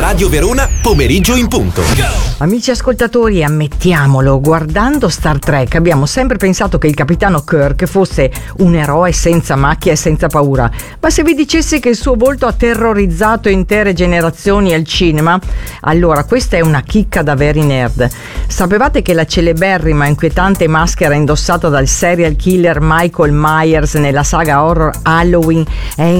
Radio Verona, pomeriggio in punto. Amici ascoltatori, ammettiamolo, guardando Star Trek abbiamo sempre pensato che il capitano Kirk fosse un eroe senza macchia e senza paura, ma se vi dicessi che il suo volto ha terrorizzato intere generazioni al cinema, allora questa è una chicca da veri nerd. Sapevate che la celeberrima e inquietante maschera indossata dal serial killer Michael Myers nella saga horror Halloween è